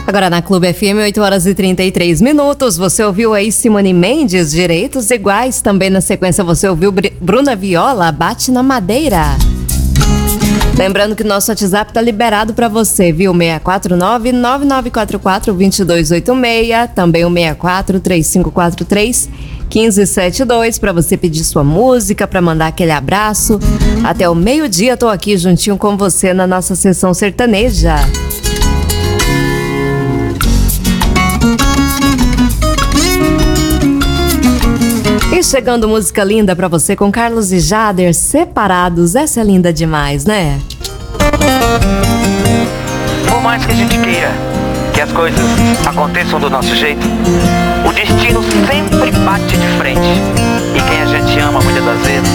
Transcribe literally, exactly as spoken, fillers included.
Agora na Clube F M, oito horas e trinta e três minutos. Você ouviu aí Simone Mendes, Direitos Iguais. Também na sequência você ouviu Br- Bruna Viola, Bate na Madeira. Lembrando que nosso WhatsApp tá liberado para você, viu? seis quatro nove, nove nove quatro quatro, dois dois oito seis. Também o seis quatro três cinco quatro três, um cinco sete dois para você pedir sua música, para mandar aquele abraço. Até o meio-dia tô aqui juntinho com você na nossa sessão sertaneja. E chegando música linda pra você com Carlos e Jader, Separados. Essa é linda demais, né? Por mais que a gente queira que as coisas aconteçam do nosso jeito, o destino sempre bate de frente. E quem a gente ama muitas das vezes